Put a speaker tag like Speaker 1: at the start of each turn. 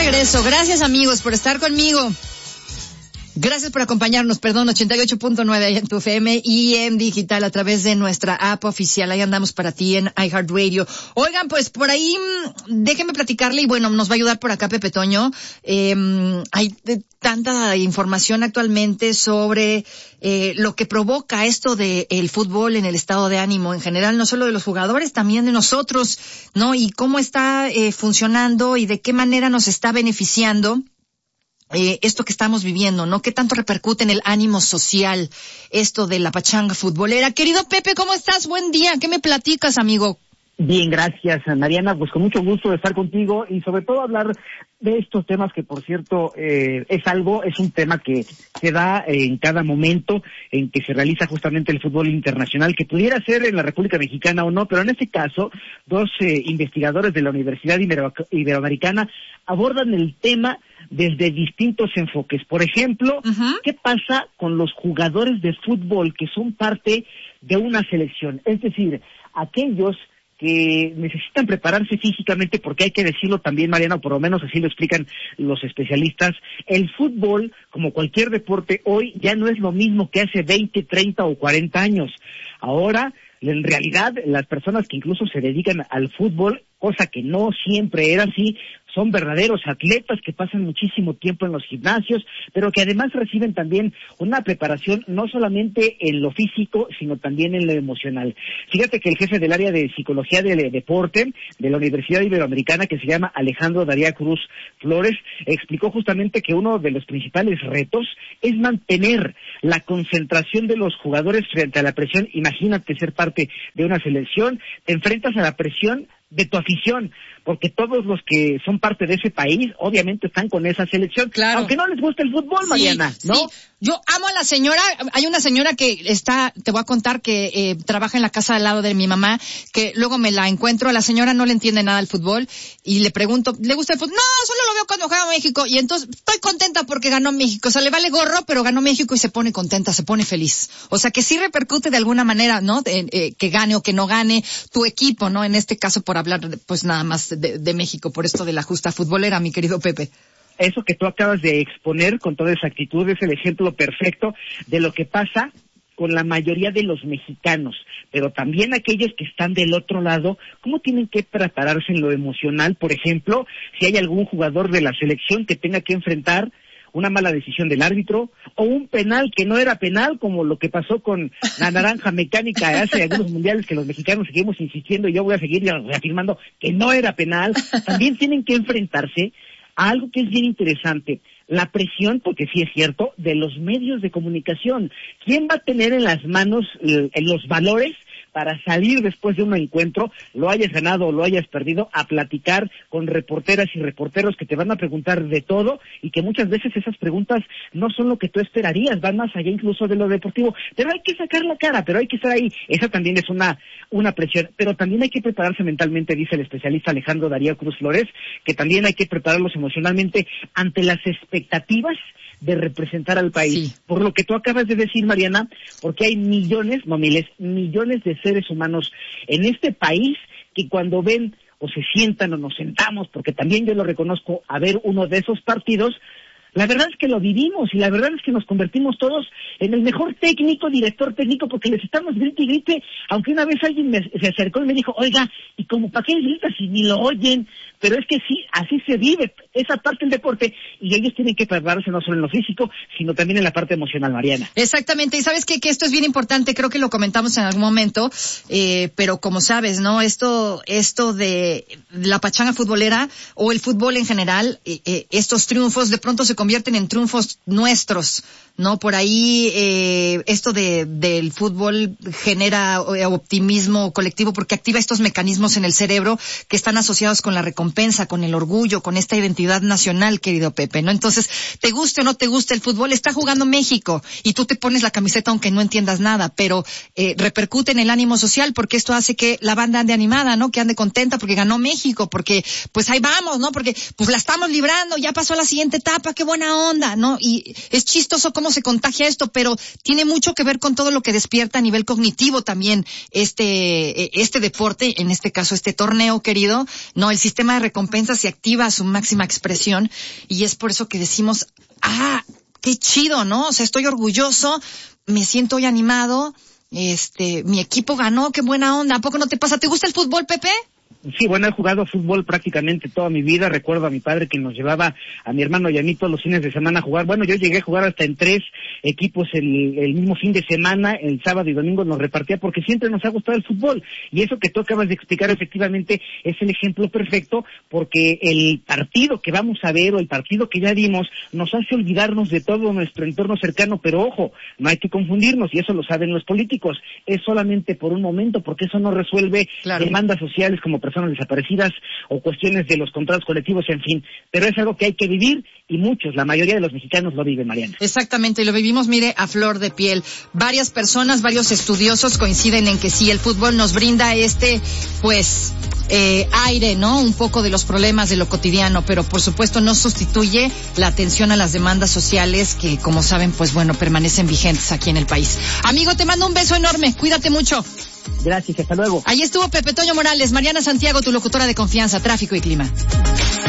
Speaker 1: regreso. Gracias, amigos, por estar conmigo. Gracias por acompañarnos, 88.9 ahí en tu FM y en digital a través de nuestra app oficial. Ahí andamos para ti en iHeartRadio. Oigan, pues por ahí, déjenme platicarle y bueno, nos va a ayudar por acá Pepe Toño. Hay tanta información actualmente sobre lo que provoca esto de el fútbol en el estado de ánimo en general, no solo de los jugadores, también de nosotros, ¿no? Y cómo está funcionando y de qué manera nos está beneficiando esto que estamos viviendo, ¿no? ¿Qué tanto repercute en el ánimo social esto de la pachanga futbolera? Querido Pepe, ¿cómo estás? Buen día. ¿Qué me platicas, amigo?
Speaker 2: Bien, gracias, Mariana. Pues con mucho gusto de estar contigo y sobre todo hablar de estos temas que, por cierto, es un tema que se da en cada momento en que se realiza justamente el fútbol internacional, que pudiera ser en la República Mexicana o no, pero en este caso, dos investigadores de la Universidad Iberoamericana abordan el tema desde distintos enfoques. Por ejemplo, ¿qué pasa con los jugadores de fútbol que son parte de una selección? Es decir, aquellos que necesitan prepararse físicamente, porque hay que decirlo también, Mariana, o por lo menos así lo explican los especialistas, el fútbol, como cualquier deporte, hoy ya no es lo mismo que hace 20, 30 o 40 años. Ahora, en realidad, las personas que incluso se dedican al fútbol, cosa que no siempre era así, son verdaderos atletas que pasan muchísimo tiempo en los gimnasios, pero que además reciben también una preparación no solamente en lo físico, sino también en lo emocional. Fíjate que el jefe del área de psicología del deporte de la Universidad Iberoamericana, que se llama Alejandro Daría Cruz Flores, explicó justamente que uno de los principales retos es mantener la concentración de los jugadores frente a la presión. Imagínate ser parte de una selección, te enfrentas a la presión de tu afición, porque todos los que son parte de ese país, obviamente están con esa selección,
Speaker 1: claro,
Speaker 2: aunque no les guste el fútbol, sí, Mariana, ¿no?
Speaker 1: Sí. Yo amo a la señora, hay una señora que te voy a contar que trabaja en la casa al lado de mi mamá, que luego me la encuentro, a la señora no le entiende nada al fútbol, y le pregunto, ¿le gusta el fútbol? No, solo lo veo cuando juega México, y entonces estoy contenta porque ganó México, o sea, le vale gorro, pero ganó México y se pone contenta, se pone feliz. O sea, que sí repercute de alguna manera, ¿no? Que gane o que no gane tu equipo, ¿no? En este caso, por hablar, pues nada más de México, por esto de la justa futbolera, mi querido Pepe.
Speaker 2: Eso que tú acabas de exponer con toda esa actitud es el ejemplo perfecto de lo que pasa con la mayoría de los mexicanos, pero también aquellos que están del otro lado, ¿cómo tienen que prepararse en lo emocional? Por ejemplo, si hay algún jugador de la selección que tenga que enfrentar una mala decisión del árbitro, o un penal que no era penal, como lo que pasó con la naranja mecánica hace algunos mundiales, que los mexicanos seguimos insistiendo, y yo voy a seguir reafirmando que no era penal. También tienen que enfrentarse a algo que es bien interesante, la presión, porque sí es cierto, de los medios de comunicación. ¿Quién va a tener en las manos los valores para salir después de un encuentro, lo hayas ganado o lo hayas perdido, a platicar con reporteras y reporteros que te van a preguntar de todo, y que muchas veces esas preguntas no son lo que tú esperarías, van más allá incluso de lo deportivo, pero hay que sacar la cara, pero hay que estar ahí. Esa también es una presión, pero también hay que prepararse mentalmente, dice el especialista Alejandro Darío Cruz Flores, que también hay que prepararlos emocionalmente ante las expectativas de representar al país. Sí. Por lo que tú acabas de decir, Mariana, porque hay millones, no miles, millones de seres humanos en este país que cuando ven o se sientan o nos sentamos, porque también yo lo reconozco, a ver uno de esos partidos, la verdad es que lo vivimos, y la verdad es que nos convertimos todos en el mejor técnico, director técnico, porque les estamos grite y grite, aunque una vez alguien se acercó y me dijo, oiga, ¿y como para qué gritas si ni lo oyen? Pero es que sí, así se vive esa parte del deporte, y ellos tienen que prepararse no solo en lo físico, sino también en la parte emocional, Mariana.
Speaker 1: Exactamente, y sabes que esto es bien importante, creo que lo comentamos en algún momento, pero como sabes, ¿no? Esto de la pachanga futbolera, o el fútbol en general, estos triunfos de pronto se convierten en triunfos nuestros, ¿no? Por ahí, esto del fútbol genera optimismo colectivo porque activa estos mecanismos en el cerebro que están asociados con la recompensa, con el orgullo, con esta identidad nacional, querido Pepe, ¿no? Entonces, te guste o no te guste el fútbol, está jugando México y tú te pones la camiseta aunque no entiendas nada, pero repercute en el ánimo social porque esto hace que la banda ande animada, ¿no? Que ande contenta porque ganó México, porque pues ahí vamos, ¿no? Porque pues la estamos librando, ya pasó a la siguiente etapa, qué buena onda, ¿no? Y es chistoso cómo se contagia esto, pero tiene mucho que ver con todo lo que despierta a nivel cognitivo también este deporte, en este caso este torneo, querido, ¿no? El sistema de recompensa se activa a su máxima expresión y es por eso que decimos, qué chido, ¿no? O sea, estoy orgulloso, me siento hoy animado, mi equipo ganó, qué buena onda. ¿A poco no te pasa? ¿Te gusta el fútbol, Pepe?
Speaker 2: Sí, bueno, he jugado fútbol prácticamente toda mi vida. Recuerdo a mi padre que nos llevaba a mi hermano y a mí todos los fines de semana a jugar. Bueno, yo llegué a jugar hasta en 3 equipos el mismo fin de semana, el sábado y domingo nos repartía porque siempre nos ha gustado el fútbol. Y eso que tú acabas de explicar efectivamente es el ejemplo perfecto, porque el partido que vamos a ver o el partido que ya vimos nos hace olvidarnos de todo nuestro entorno cercano, pero ojo, no hay que confundirnos, y eso lo saben los políticos, es solamente por un momento, porque eso no resuelve demandas sociales como personas desaparecidas o cuestiones de los contratos colectivos, en fin, pero es algo que hay que vivir y muchos, la mayoría de los mexicanos lo viven, Mariana.
Speaker 1: Exactamente, y lo vivimos, mire, a flor de piel. Varias personas, varios estudiosos coinciden en que sí, el fútbol nos brinda aire, ¿no? Un poco de los problemas de lo cotidiano, pero por supuesto no sustituye la atención a las demandas sociales que, como saben, permanecen vigentes aquí en el país. Amigo, te mando un beso enorme, cuídate mucho.
Speaker 2: Gracias, hasta luego.
Speaker 1: Ahí estuvo Pepe Toño Morales, Mariana Santiago, tu locutora de confianza, tráfico y clima.